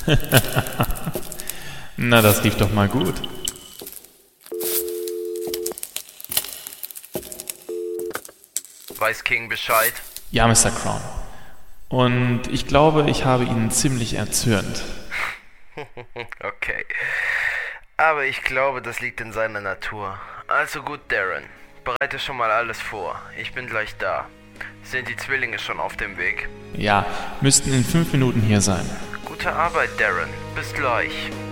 Na, das lief doch mal gut. Weiß King Bescheid? Ja, Mr. Crown. Und ich glaube, ich habe ihn ziemlich erzürnt. Okay. Aber ich glaube, das liegt in seiner Natur. Also gut, Darren. Bereite schon mal alles vor. Ich bin gleich da. Sind die Zwillinge schon auf dem Weg? Ja, müssten in 5 Minuten hier sein. Gute Arbeit, Darren. Bis gleich.